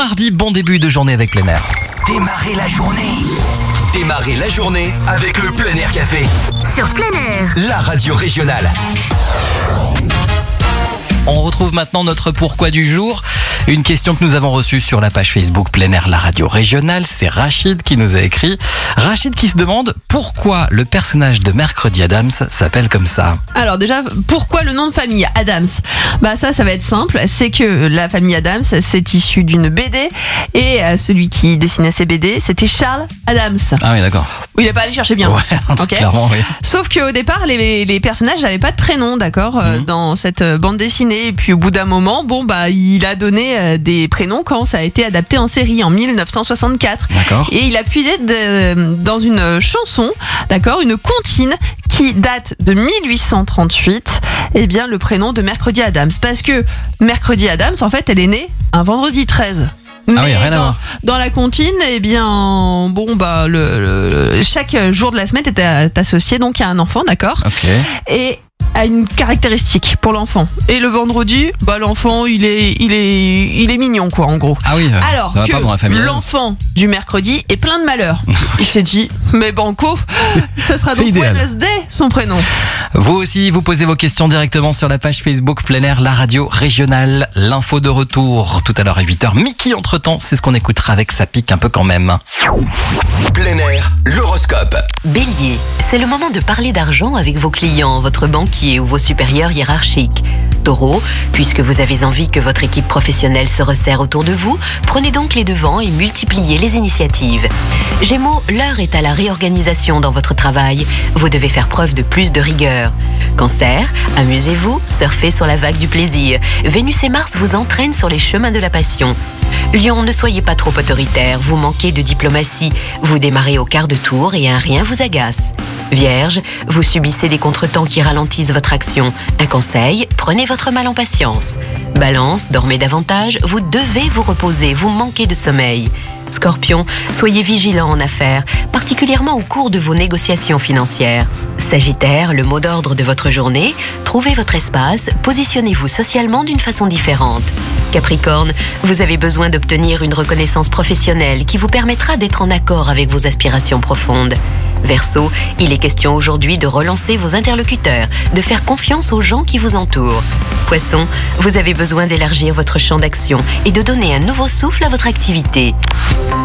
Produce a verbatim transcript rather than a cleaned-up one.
Mardi, bon début de journée avec plein air. Démarrez la journée. Démarrez la journée avec le Plein Air Café. Sur Plein Air, la radio régionale. On retrouve maintenant notre pourquoi du jour. Une question que nous avons reçue sur la page Facebook Plein Air, la radio régionale. C'est Rachid qui nous a écrit. Rachid qui se demande pourquoi le personnage de Mercredi Adams s'appelle comme ça. Alors déjà, pourquoi le nom de famille Adams ? Bah ça, ça va être simple. C'est que la famille Adams, c'est issu d'une B D. Et celui qui dessinait ces B D, c'était Charles Adams. Ah oui, d'accord. Il n'est pas allé chercher bien. Ouais, okay. Clairement, oui. Sauf qu'au départ, les, les personnages n'avaient pas de prénom, d'accord, mmh. euh, dans cette bande dessinée. Et puis au bout d'un moment, bon bah, il a donné euh, des prénoms quand ça a été adapté en série en dix-neuf cent soixante-quatre. D'accord. Et il a puisé de, dans une chanson, d'accord, une comptine qui date de mille huit cent trente-huit. Eh bien, le prénom de Mercredi Adams, parce que Mercredi Adams, en fait, elle est née un vendredi treize. Mais ah oui, rien dans, à voir. Dans la comptine, eh bien, bon, bah, le, le, chaque jour de la semaine est associé donc à un enfant, d'accord. Ok. Et a une caractéristique pour l'enfant. Et le vendredi, bah l'enfant, il est, il est, il est mignon, quoi, en gros. Ah oui. Euh, Alors ça va que pas dans la famille. l'enfant du mercredi est plein de malheur. Il s'est dit, mais banco, ce sera donc Wednesday, son prénom. Vous aussi, vous posez vos questions directement sur la page Facebook Plein Air, la radio régionale. L'info de retour tout à l'heure à huit heures. Mickey, entre-temps, c'est ce qu'on écoutera avec ça pique un peu quand même. Plein Air, l'horoscope. Bélier, c'est le moment de parler d'argent avec vos clients, votre banquier ou vos supérieurs hiérarchiques. Taureau, puisque vous avez envie que votre équipe professionnelle se resserre autour de vous, prenez donc les devants et multipliez les initiatives. Gémeaux, l'heure est à la réorganisation dans votre travail. Vous devez faire preuve de plus de rigueur. Cancer, amusez-vous, surfez sur la vague du plaisir. Vénus et Mars vous entraînent sur les chemins de la passion. Lion, ne soyez pas trop autoritaire, vous manquez de diplomatie. Vous démarrez au quart de tour et un rien vous agace. Vierge, vous subissez des contretemps qui ralentissent votre action. Un conseil, prenez votre mal en patience. Balance, dormez davantage, vous devez vous reposer, vous manquez de sommeil. Scorpion, soyez vigilant en affaires, particulièrement au cours de vos négociations financières. Sagittaire, le mot d'ordre de votre journée, trouvez votre espace, positionnez-vous socialement d'une façon différente. Capricorne, vous avez besoin d'obtenir une reconnaissance professionnelle qui vous permettra d'être en accord avec vos aspirations profondes. Verseau, il est question aujourd'hui de relancer vos interlocuteurs, de faire confiance aux gens qui vous entourent. Poisson, vous avez besoin d'élargir votre champ d'action et de donner un nouveau souffle à votre activité.